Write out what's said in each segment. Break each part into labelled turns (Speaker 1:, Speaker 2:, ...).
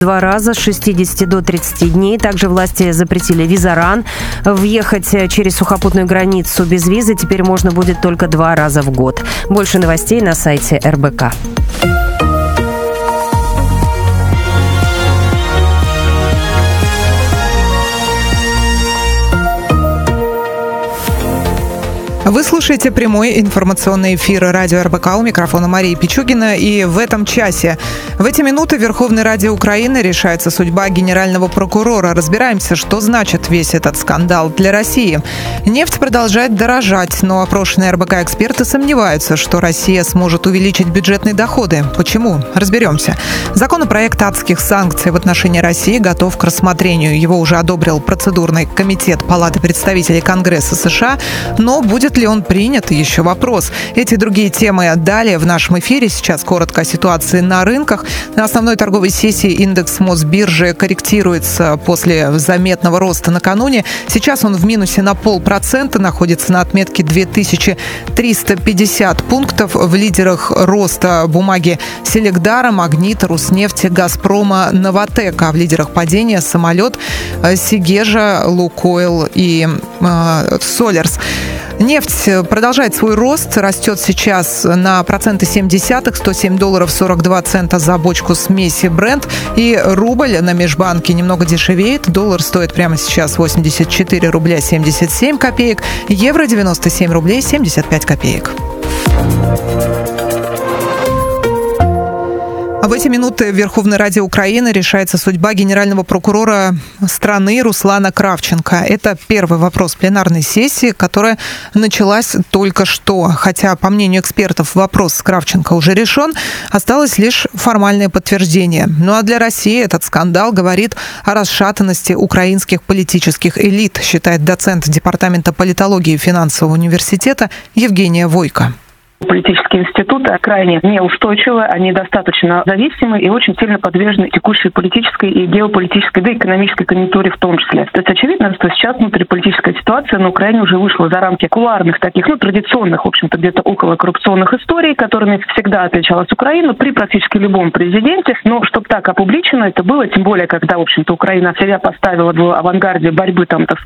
Speaker 1: 2 раза с 60 до 30 дней. Также власти запретили визаран. Въехать через сухопутную границу без визы теперь можно будет только 2 раза в год. Больше новостей на сайте РБК.
Speaker 2: Вы слушаете прямой информационный эфир радио РБК. У микрофона Мария Пичугина. И в этом часе, в эти минуты, Верховной Раде Украины решается судьба генерального прокурора. Разбираемся, что значит весь этот скандал для России. Нефть продолжает дорожать, но опрошенные РБК-эксперты сомневаются, что Россия сможет увеличить бюджетные доходы. Почему? Разберемся. Законопроект адских санкций в отношении России готов к рассмотрению. Его уже одобрил процедурный комитет Палаты представителей Конгресса США. Но будет ли он принят, еще вопрос. Эти и другие темы далее в нашем эфире. Сейчас коротко о ситуации на рынках. На основной торговой сессии индекс Мосбиржи корректируется после заметного роста накануне. Сейчас он в минусе на 0,5%, находится на отметке 2350 пунктов. В лидерах роста бумаги Селекдара, Магнита, Руснефти, Газпрома, Новатэк. А в лидерах падения самолет, Сигежа, Лукойл и Солерс. Нефть продолжает свой рост, растет сейчас на 0,7%, $107.42 за бочку смеси Brent. И рубль на межбанке немного дешевеет. Доллар стоит прямо сейчас 84 рубля 77 копеек, евро 97 рублей 75 копеек. В эти минуты в Верховной Раде Украины решается судьба генерального прокурора страны Руслана Кравченко. Это первый вопрос пленарной сессии, которая началась только что. Хотя, по мнению экспертов, вопрос с Кравченко уже решен, осталось лишь формальное подтверждение. Ну а для России этот скандал говорит о расшатанности украинских политических элит, считает доцент Департамента политологии финансового университета Евгения Войко.
Speaker 3: Политические институты крайне неустойчивы, они достаточно зависимы и очень сильно подвержены текущей политической и геополитической, да и экономической конъюнктуре в том числе. То есть очевидно, что сейчас внутриполитическая ситуация на Украине уже вышла за рамки кулуарных таких, традиционных, в общем-то, где-то около коррупционных историй, которыми всегда отличалась Украина при практически любом президенте. Но чтобы так опубличено это было, тем более, когда, в общем-то, Украина себя поставила в авангарде борьбы,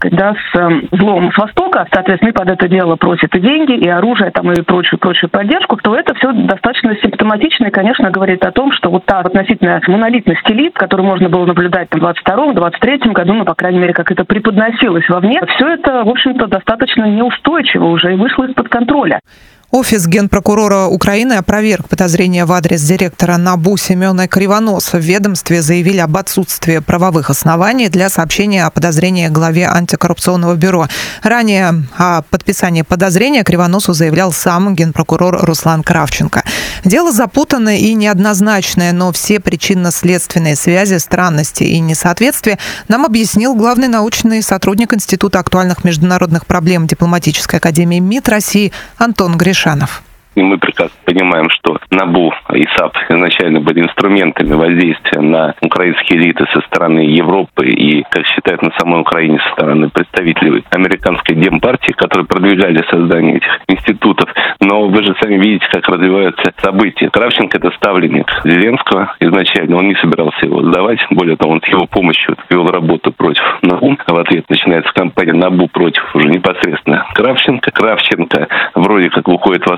Speaker 3: с злом с Востока, соответственно, и под это дело просят и деньги, и оружие, и прочую поддержку, то это все достаточно симптоматично и, конечно, говорит о том, что вот та относительная монолитность элит, которую можно было наблюдать в 22-23 году, по крайней мере, как это преподносилось вовне, все это, в общем-то, достаточно неустойчиво уже и вышло из-под контроля.
Speaker 2: Офис генпрокурора Украины опроверг подозрения в адрес директора НАБУ Семена Кривоноса. В ведомстве заявили об отсутствии правовых оснований для сообщения о подозрении главе антикоррупционного бюро. Ранее о подписании подозрения Кривоносу заявлял сам генпрокурор Руслан Кравченко. Дело запутанное и неоднозначное, но все причинно-следственные связи, странности и несоответствия нам объяснил главный научный сотрудник Института актуальных международных проблем Дипломатической академии МИД России Антон Гришанов.
Speaker 4: И мы прекрасно понимаем, что НАБУ и САП изначально были инструментами воздействия на украинские элиты со стороны Европы и, как считают на самой Украине, со стороны представителей американской демпартии, которые продвигали создание этих институтов. Но вы же сами видите, как развиваются события. Кравченко – это ставленник Зеленского изначально. Он не собирался его сдавать. Более того, он с его помощью вел работу против НАБУ. В ответ начинается кампания НАБУ против уже непосредственно Кравченко. Кравченко вроде как выходит в